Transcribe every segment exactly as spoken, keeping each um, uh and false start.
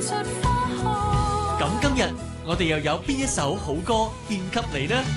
咁今日我哋又有邊一首好歌獻給你呢？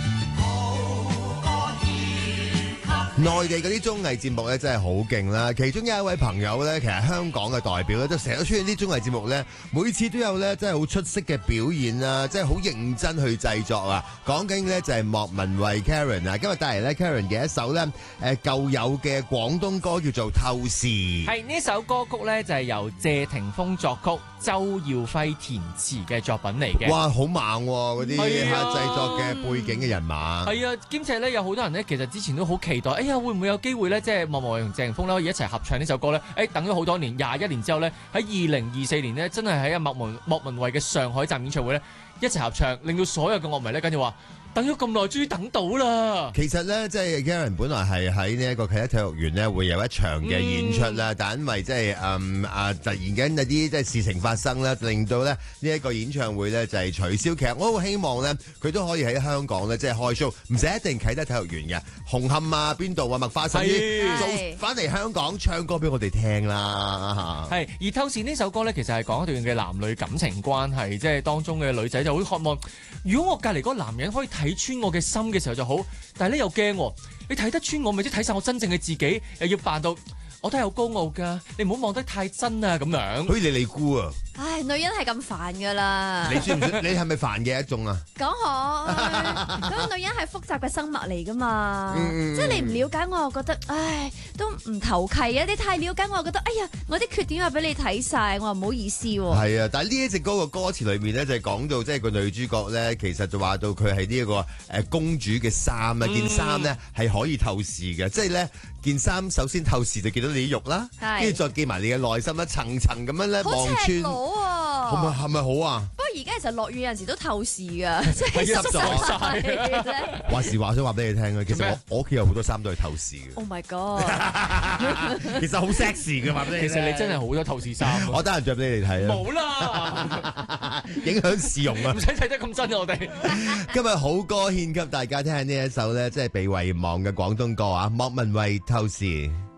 內地嗰啲綜藝節目咧真係好勁啦，其中有一位朋友咧，其實香港嘅代表咧，都成日都出現啲綜藝節目咧，每次都有咧真係好出色嘅表現啊，真係好認真去製作啊。講緊咧就係莫文蔚 Karen 啊，今日帶嚟咧 Karen 嘅一首咧誒舊有嘅廣東歌叫做《透視》。 係呢首歌曲咧就係由謝霆鋒作曲、周耀輝填詞嘅作品嚟嘅。 哇，好猛嗰啲係啊製作嘅背景嘅人馬。 係啊，兼且咧有好多人咧，其實之前都好期待，哎呀會唔會有機會咧，即係莫文蔚同謝霆鋒咧可以一齊合唱呢首歌咧？誒，等咗好多年，廿一年之後咧，喺二零二四年咧，真係喺阿莫文莫文蔚嘅上海站演唱會咧一齊合唱，令到所有嘅樂迷咧跟住話。等咗咁耐，終於等到啦！ 其實咧，即係 Karen 本來係喺呢一個啟德體育園咧，會有一場嘅演出啦。嗯、但因為即係嗯啊，突然間有啲即係事情發生咧，令到咧呢一個演唱會咧就係取消。其實我好希望咧，佢都可以喺香港咧即係開 show，唔使一定啟德體育園嘅，紅磡啊、邊度啊、麥花臣做翻嚟香港唱歌俾我哋聽啦。 係而透視呢首歌咧，其實係講一段嘅男女感情關係，即係當中嘅女仔就好渴望，如果我隔離嗰個男人可以睇穿我嘅心嘅時候就好，但係咧又驚，你睇得穿我咪即係睇晒我真正嘅自己，又要扮到我都係有高傲噶，你唔好望得太真啊咁樣。 好似你尼姑啊！ 唉，女人係咁煩噶啦。 你算唔算？你係咪煩嘅一種啊？ 講開，咁女人係複雜嘅生物嚟噶嘛， 嗯、 即係你唔了解我，又覺得唉都唔投契啊！你太了解我，又覺得哎呀，我啲缺點又俾你睇晒，我話唔好意思喎。 係啊，但係呢一隻歌嘅歌詞裏面咧，就係講到即係個女主角咧，其實就話到佢係呢一個誒公主嘅衫啊，件衫咧係可以透視嘅，即係咧件衫首先透視就見到你啲肉啦，跟住再見埋你嘅內心啦，層層咁樣咧望穿。係咪係咪好啊？ 不過而家其實落雨有陣時都透視噶，即係濕咗晒。 話時話想話俾你聽啊，其實我我屋企有好多衫都係透視嘅。 Oh my god！ 其實好 sexy 嘅話俾你聽。 其實你真係好多透視衫。 我得閒着俾你哋睇啊。 冇啦， 影響市容啊！ 唔使睇得咁真啊！我哋今日好歌獻給大家聽呢一首咧，即係被遺忘嘅廣東歌啊，莫文蔚透視。